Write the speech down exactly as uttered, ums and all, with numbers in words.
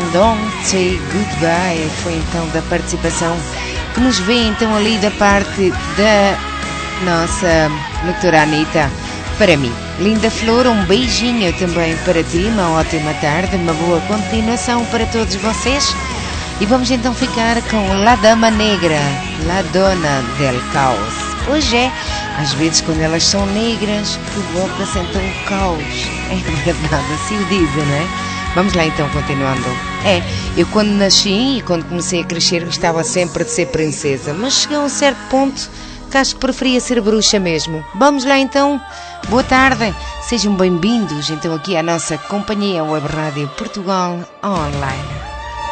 Don't Say Goodbye foi então da participação que nos vem então ali da parte da nossa leitora Anitta. Para mim, linda flor, um beijinho também para ti, uma ótima tarde, uma boa continuação para todos vocês. E vamos então ficar com La Dama Negra, La Dona del Caos. Pois é, às vezes quando elas são negras, provoca-se então o caos. É verdade, assim o dizem, não é? Vamos lá então, continuando. É, eu quando nasci e quando comecei a crescer gostava sempre de ser princesa, mas cheguei a um certo ponto que acho que preferia ser bruxa mesmo. Vamos lá então, boa tarde, sejam bem-vindos então aqui à nossa companhia Web Rádio Portugal Online.